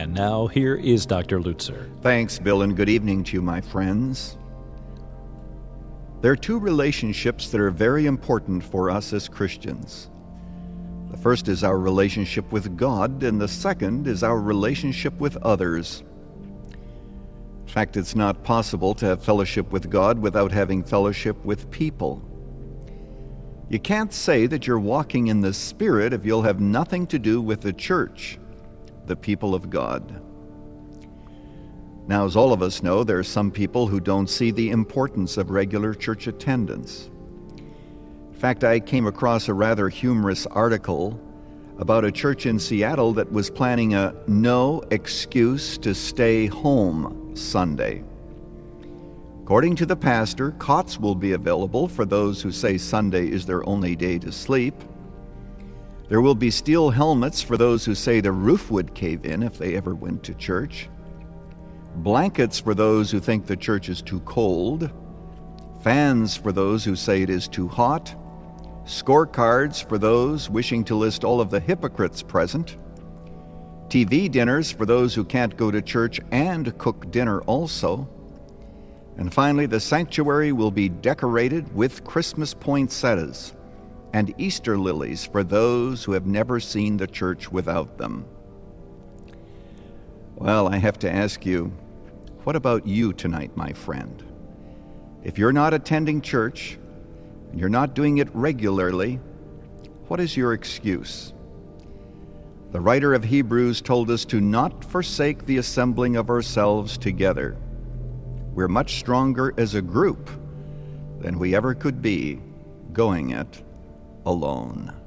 And now, here is Dr. Lutzer. Thanks, Bill, and good evening to you, my friends. There are two relationships that are very important for us as Christians. The first is our relationship with God, and the second is our relationship with others. In fact, it's not possible to have fellowship with God without having fellowship with people. You can't say that you're walking in the Spirit if you'll have nothing to do with the church, the people of God. Now, as all of us know, there are some people who don't see the importance of regular church attendance. In fact, I came across a rather humorous article about a church in Seattle that was planning a no excuse to stay home Sunday. According to the pastor, cots will be available for those who say Sunday is their only day to sleep. There will be steel helmets for those who say the roof would cave in if they ever went to church. Blankets for those who think the church is too cold. Fans for those who say it is too hot. Scorecards for those wishing to list all of the hypocrites present. TV dinners for those who can't go to church and cook dinner also. And finally, the sanctuary will be decorated with Christmas poinsettias and Easter lilies for those who have never seen the church without them. Well, I have to ask you, what about you tonight, my friend? If you're not attending church, and you're not doing it regularly, what is your excuse? The writer of Hebrews told us to not forsake the assembling of ourselves together. We're much stronger as a group than we ever could be going it alone.